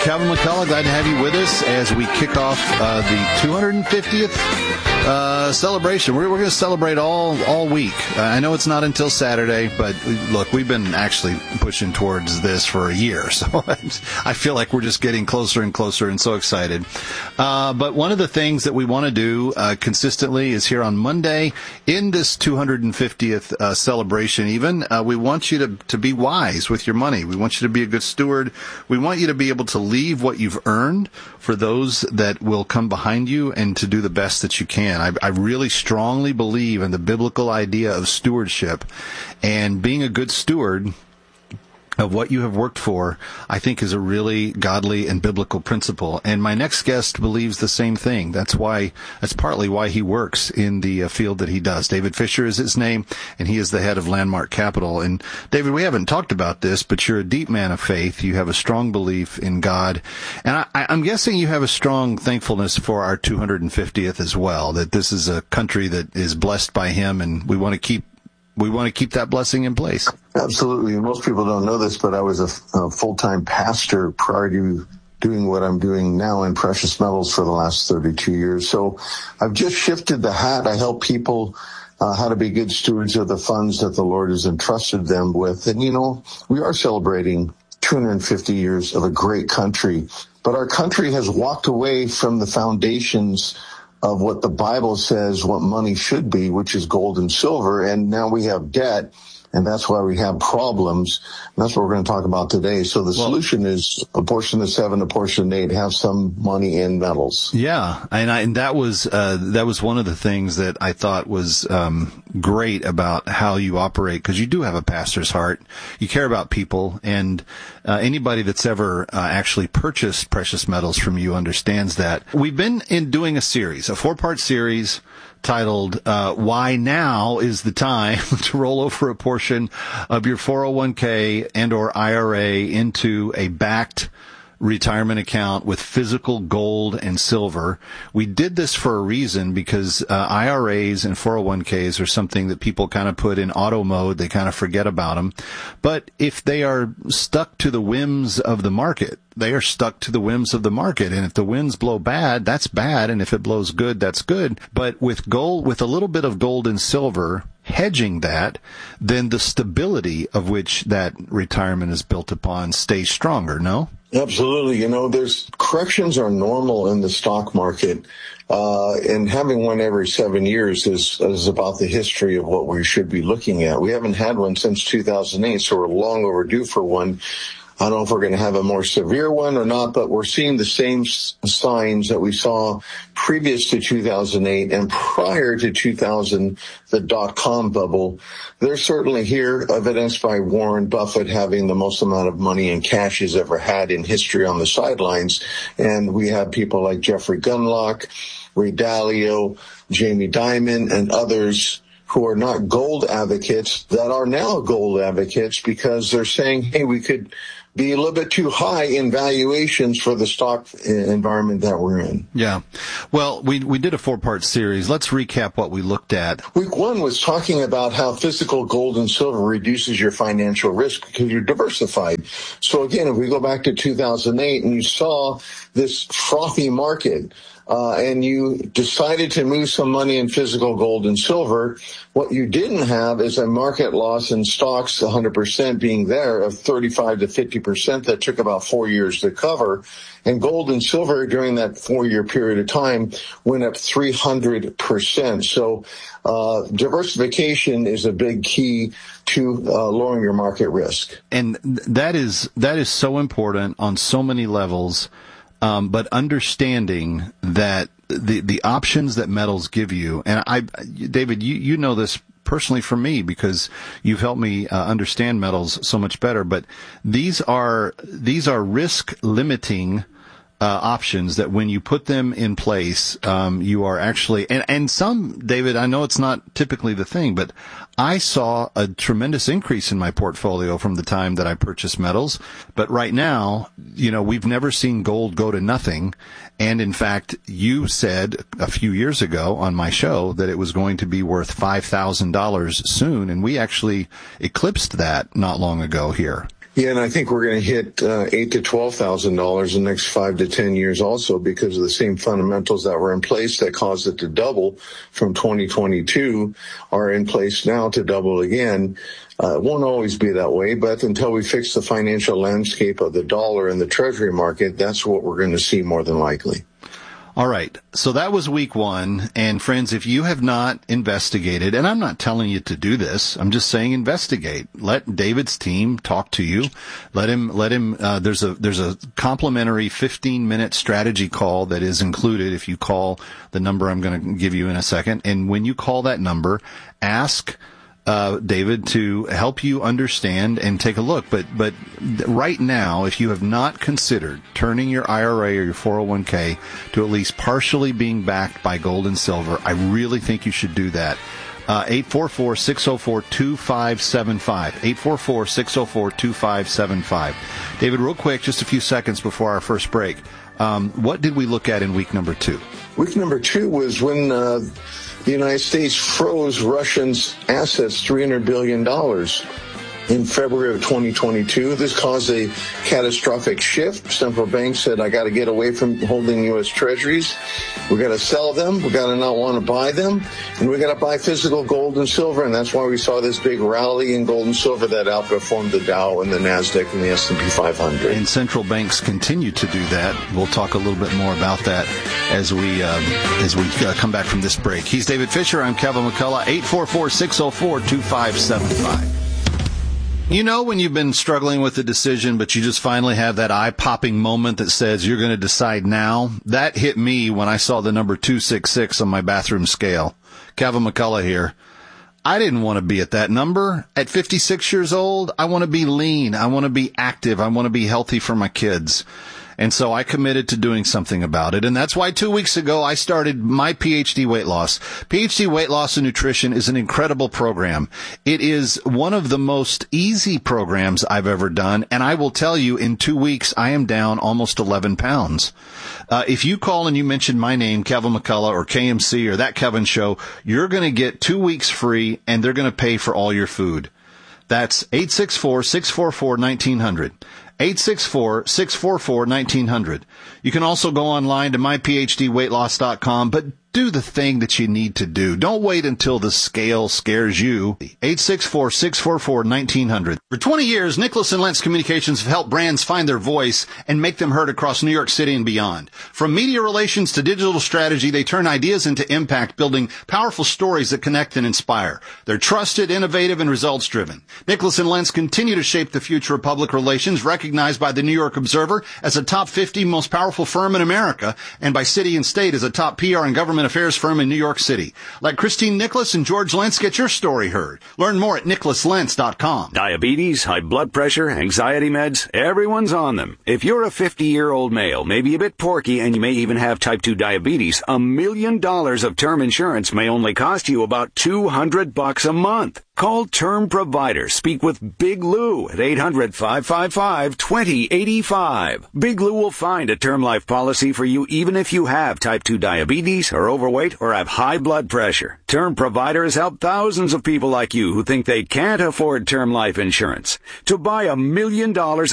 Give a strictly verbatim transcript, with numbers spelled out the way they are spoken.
Calvin McCullough, glad to have you with us as we kick off uh, the two hundred fiftieth uh, celebration. We're, we're going to celebrate all all week. Uh, I know it's not until Saturday, but look, we've been actually pushing towards this for a year, so I feel like we're just getting closer and closer and so excited. Uh, but one of the things that we want to do uh, consistently is here on Monday, in this two hundred fiftieth uh, celebration even, uh, we want you to, to be wise with your money. We want you to be a good steward. We want you to be able to leave what you've earned for those that will come behind you and to do the best that you can. I, I really strongly believe in the biblical idea of stewardship, and being a good steward of what you have worked for, I think, is a really godly and biblical principle. And my next guest believes the same thing. That's why, that's partly why he works in the uh, field that he does. David Fisher is his name, and he is the head of Landmark Capital. And David, we haven't talked about this, but you're a deep man of faith. You have a strong belief in God. And I, I'm guessing you have a strong thankfulness for our two hundred fiftieth as well, that this is a country that is blessed by him, and we want to keep We want to keep that blessing in place. Absolutely. Most people don't know this, but I was a, a full-time pastor prior to doing what I'm doing now in precious metals for the last thirty-two years. So I've just shifted the hat. I help people uh, how to be good stewards of the funds that the Lord has entrusted them with. And, you know, we are celebrating two hundred fifty years of a great country, but our country has walked away from the foundations of what the Bible says what money should be, which is gold and silver, and now we have debt, and that's why we have problems. And that's what we're going to talk about today. So the well, solution is a portion of seven, a portion of eight, have some money in metals. Yeah, and, I, and that was uh, that was one of the things that I thought was um, great about how you operate, because you do have a pastor's heart. You care about people, and uh, anybody that's ever uh, actually purchased precious metals from you understands that. We've been in doing a series, a four-part series titled uh, Why Now is the Time to Roll Over a Portion of Your four oh one k and or I R A into a backed retirement account with physical gold and silver. We did this for a reason, because uh, I R As and four oh one k's are something that people kind of put in auto mode. They kind of forget about them. But if they are stuck to the whims of the market, they are stuck to the whims of the market. And if the winds blow bad, that's bad. And if it blows good, that's good. But with gold, with a little bit of gold and silver hedging that, then the stability of which that retirement is built upon stays stronger, no? Absolutely. You know, there's corrections are normal in the stock market, uh, and having one every seven years is, is about the history of what we should be looking at. We haven't had one since two thousand eight, so we're long overdue for one. I don't know if we're going to have a more severe one or not, but we're seeing the same s- signs that we saw previous to two thousand eight and prior to two thousand, the dot-com bubble. They're certainly here, evidenced by Warren Buffett having the most amount of money in cash he's ever had in history on the sidelines. And we have people like Jeffrey Gundlach, Ray Dalio, Jamie Dimon, and others who are not gold advocates that are now gold advocates, because they're saying, hey, we could be a little bit too high in valuations for the stock environment that we're in. Yeah. Well, we we did a four-part series. Let's recap what we looked at. Week one was talking about how physical gold and silver reduces your financial risk because you're diversified. So again, if we go back to two thousand eight and you saw this frothy market, Uh, and you decided to move some money in physical gold and silver, what you didn't have is a market loss in stocks, one hundred percent being there, of thirty-five to fifty percent that took about four years to cover. And gold and silver during that four-year period of time went up three hundred percent. So uh, diversification is a big key to uh, lowering your market risk. And that is that is so important on so many levels. Um, but understanding that the the options that metals give you, and I, David, you, you know this personally from me because you've helped me uh, understand metals so much better. But these are these are risk limiting uh, options that when you put them in place, um, you are actually, and, and some, David, I know it's not typically the thing, but I saw a tremendous increase in my portfolio from the time that I purchased metals. But right now, you know, we've never seen gold go to nothing. And in fact, you said a few years ago on my show that it was going to be worth five thousand dollars soon. And we actually eclipsed that not long ago here. Yeah, and I think we're going to hit uh, eight to twelve thousand dollars in the next five to ten years, also because of the same fundamentals that were in place that caused it to double from twenty twenty-two are in place now to double again. Uh, it won't always be that way, but until we fix the financial landscape of the dollar and the treasury market, that's what we're going to see more than likely. All right. So that was week one. And friends, if you have not investigated, and I'm not telling you to do this, I'm just saying investigate. Let David's team talk to you. Let him, let him, uh, there's a, there's a complimentary fifteen minute strategy call that is included if you call the number I'm going to give you in a second. And when you call that number, ask Uh, David, to help you understand and take a look. But, but right now, if you have not considered turning your I R A or your four oh one k to at least partially being backed by gold and silver, I really think you should do that. Uh, eight four four, six oh four, two five seven five. eight four four, six oh four, two five seven five. David, real quick, just a few seconds before our first break. Um, what did we look at in week number two? Week number two was when, uh, the United States froze Russians' assets three hundred billion dollars in February of twenty twenty-two. This caused a catastrophic shift. Central banks said, I got to get away from holding U S treasuries. We got to sell them. We got to not want to buy them. And we got to buy physical gold and silver. And that's why we saw this big rally in gold and silver that outperformed the Dow and the NASDAQ and the S and P five hundred. And central banks continue to do that. We'll talk a little bit more about that as we um, as we uh, come back from this break. He's David Fisher. I'm Kevin McCullough. eight four four, six oh four, two five seven five. You know when you've been struggling with a decision, but you just finally have that eye-popping moment that says you're going to decide now? That hit me when I saw the number two six six on my bathroom scale. Kevin McCullough here. I didn't want to be at that number. At fifty-six years old, I want to be lean. I want to be active. I want to be healthy for my kids. And so I committed to doing something about it. And that's why two weeks ago I started my P H D Weight Loss. P H D Weight Loss and Nutrition is an incredible program. It is one of the most easy programs I've ever done. And I will tell you, in two weeks, I am down almost eleven pounds. Uh, if you call and you mention my name, Kevin McCullough or K M C or That Kevin Show, you're going to get two weeks free and they're going to pay for all your food. That's eight six four, six four four, one nine zero zero. eight six four, six four four, one nine zero zero. You can also go online to my p h d weight loss dot com, but do the thing that you need to do. Don't wait until the scale scares you. eight six four, six four four, one nine zero zero. For twenty years, Nicholas and Lentz Communications have helped brands find their voice and make them heard across New York City and beyond. From media relations to digital strategy, they turn ideas into impact, building powerful stories that connect and inspire. They're trusted, innovative, and results-driven. Nicholas and Lentz continue to shape the future of public relations, recognized by the New York Observer as a top fifty most powerful firm in America and by City and State as a top P R and government affairs firm in New York City. Let Christine Nicholas and George Lentz get your story heard. Learn more at nicholas lentz dot com. Diabetes, high blood pressure, anxiety meds, everyone's on them. If you're a fifty-year-old male, maybe a bit porky, and you may even have type two diabetes, a million dollars of term insurance may only cost you about two hundred bucks a month. Call Term Provider. Speak with Big Lou at eight hundred, five five five, two zero eight five. Big Lou will find a term life policy for you even if you have type two diabetes, are overweight, or have high blood pressure. Term Provider has helped thousands of people like you who think they can't afford term life insurance. To buy a million dollars